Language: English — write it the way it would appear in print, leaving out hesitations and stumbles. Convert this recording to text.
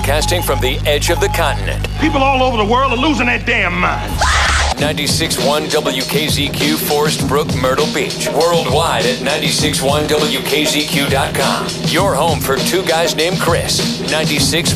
broadcasting from the edge of the continent. People all over the world are losing their damn minds. 96.1 WKZQ, Forest Brook, Myrtle Beach. Worldwide at 96.1WKZQ.com. Your home for two guys named Chris. 96.